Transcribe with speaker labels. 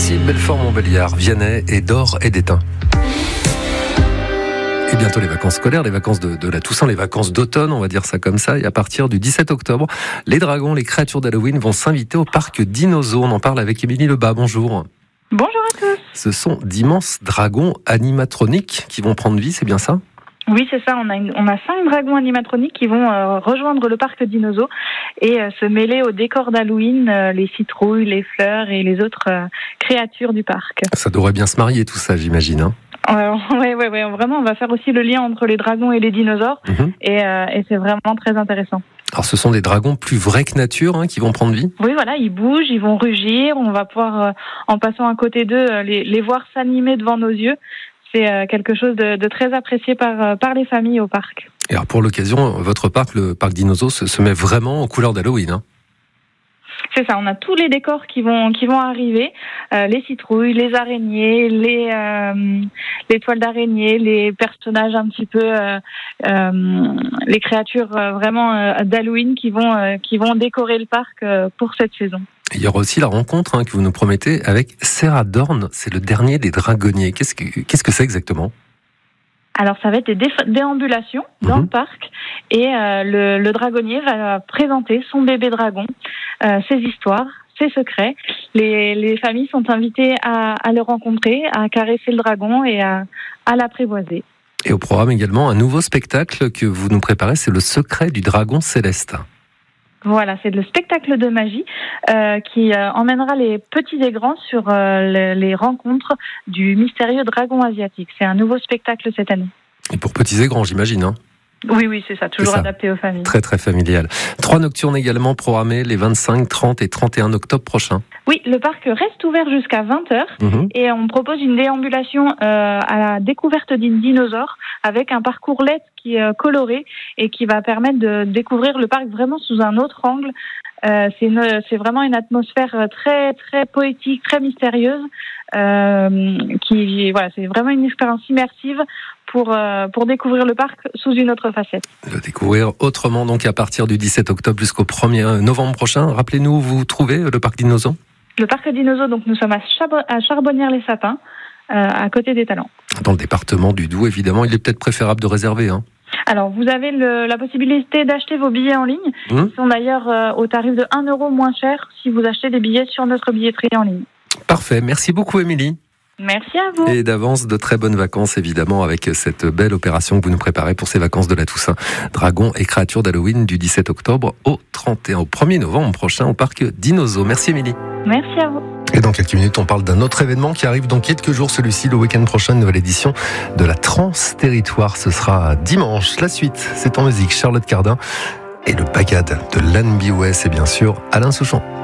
Speaker 1: Voici Belfort-Montbéliard, Vianney et d'Or et d'Étain. Et bientôt les vacances scolaires, les vacances de la Toussaint, les vacances d'automne, on va dire ça comme ça. Et à partir du 17 octobre, les dragons, les créatures d'Halloween vont s'inviter au parc Dinozo. On en parle avec Émilie Lebas. Bonjour.
Speaker 2: Bonjour à tous.
Speaker 1: Ce sont d'immenses dragons animatroniques qui vont prendre vie, c'est bien ça ?
Speaker 2: Oui, c'est ça. On a 5 dragons animatroniques qui vont rejoindre le parc Dinozo et se mêler au décor d'Halloween, les citrouilles, les fleurs et les autres créatures du parc.
Speaker 1: Ça devrait bien se marier tout ça, j'imagine. Hein.
Speaker 2: Ouais. Vraiment, on va faire aussi le lien entre les dragons et les dinosaures et c'est vraiment très intéressant.
Speaker 1: Alors, ce sont des dragons plus vrais que nature qui vont prendre vie ?
Speaker 2: Oui, voilà, ils bougent, ils vont rugir. On va pouvoir, en passant à côté d'eux, les voir s'animer devant nos yeux. C'est quelque chose de très apprécié par les familles au parc.
Speaker 1: Et alors, pour l'occasion, votre parc, le parc Dinozo, se met vraiment en couleur d'Halloween.
Speaker 2: C'est ça, on a tous les décors qui vont arriver, les citrouilles, les araignées, les toiles d'araignée, les personnages un petit peu, les créatures vraiment d'Halloween qui vont décorer le parc pour cette saison.
Speaker 1: Il y aura aussi la rencontre que vous nous promettez avec Sarah Dorn, c'est le dernier des dragonniers. Qu'est-ce que c'est exactement ?
Speaker 2: Alors ça va être des déambulations dans le parc et le dragonnier va présenter son bébé dragon, ses histoires, ses secrets. Les familles sont invitées à le rencontrer, à caresser le dragon et à l'apprivoiser. Et
Speaker 1: au programme également un nouveau spectacle que vous nous préparez, c'est le secret du dragon céleste.
Speaker 2: Voilà, c'est le spectacle de magie qui emmènera les petits et grands sur les rencontres du mystérieux dragon asiatique. C'est un nouveau spectacle cette année.
Speaker 1: Et pour petits et grands, j'imagine.
Speaker 2: Oui, c'est ça, toujours adapté aux familles.
Speaker 1: Très, très familial. 3 nocturnes également programmées les 25, 30 et 31 octobre prochains.
Speaker 2: Oui, le parc reste ouvert jusqu'à 20h et on propose une déambulation à la découverte d'un dinosaure avec un parcours LED qui est coloré et qui va permettre de découvrir le parc vraiment sous un autre angle. C'est vraiment une atmosphère très, très poétique, très mystérieuse. C'est vraiment une expérience immersive pour découvrir le parc sous une autre facette.
Speaker 1: Le découvrir autrement donc à partir du 17 octobre jusqu'au 1er novembre prochain. Rappelez-nous où vous trouvez le parc Dinozo ? Le
Speaker 2: parc Dinozo, donc nous sommes à Charbonnières-les-Sapins, à côté des Talents.
Speaker 1: Dans le département du Doubs, évidemment, il est peut-être préférable de réserver.
Speaker 2: Alors, vous avez la possibilité d'acheter vos billets en ligne. Ils sont d'ailleurs au tarif de 1 € moins cher si vous achetez des billets sur notre billetterie en ligne.
Speaker 1: Parfait. Merci beaucoup, Émilie.
Speaker 2: Merci à vous.
Speaker 1: Et d'avance, de très bonnes vacances, évidemment, avec cette belle opération que vous nous préparez pour ces vacances de la Toussaint. Dragons et créatures d'Halloween du 17 octobre au 1er novembre prochain au parc Dinozo. Merci, Émilie.
Speaker 2: Merci à vous.
Speaker 1: Et dans quelques minutes, on parle d'un autre événement qui arrive dans quelques jours, celui-ci, le week-end prochain, une nouvelle édition de la Trans-Territoire. Ce sera dimanche. La suite, c'est en musique, Charlotte Cardin et le Bagad de l'Anne Biouès et bien sûr Alain Souchon.